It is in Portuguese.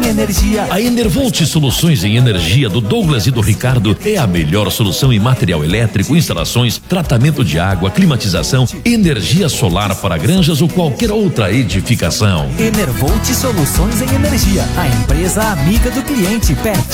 em energia. A Enervolt Soluções em Energia do Douglas e do Ricardo é a melhor solução em material elétrico, instalações, tratamento de água, climatização, energia solar para granjas ou qualquer outra edificação. Enervolt Soluções em Energia, a empresa amiga do cliente, pertinho